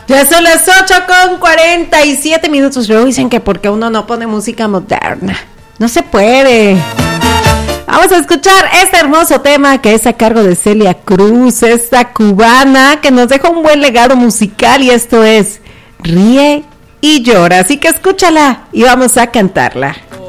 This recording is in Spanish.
Ya son las 8:47. Luego dicen que porque uno no pone música moderna. No se puede. Vamos a escuchar este hermoso tema que es a cargo de Celia Cruz, esta cubana que nos deja un buen legado musical, y esto es Ríe y Llora. Así que escúchala y vamos a cantarla.